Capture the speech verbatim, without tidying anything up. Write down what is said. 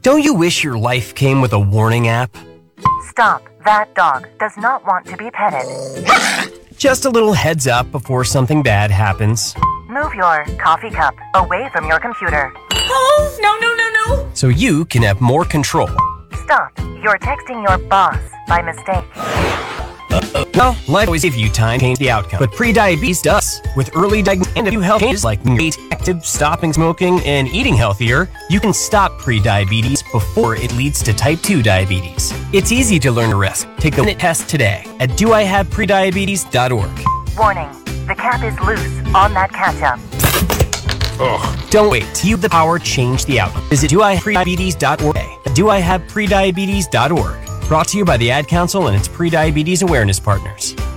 Don't you wish your life came with a warning app? Stop. That dog does not want to be petted. Just a little heads up before something bad happens. Move your coffee cup away from your computer. Oh, no, no, no, no. So you can have more control. Stop. You're texting your boss by mistake. Uh-oh. Well, life always gives you time to change the outcome, but prediabetes does. With early diagnosis and a few health changes like being active, stopping smoking, and eating healthier, you can stop prediabetes before it leads to type two diabetes. It's easy to learn the risk. Take the minute test today at do I have prediabetes dot org. Warning, the cap is loose on that ketchup. Ugh. Don't wait. You have the power to change the outcome. Visit do I have prediabetes dot org. do I have prediabetes dot org. Brought to you by the Ad Council and its pre-diabetes awareness partners.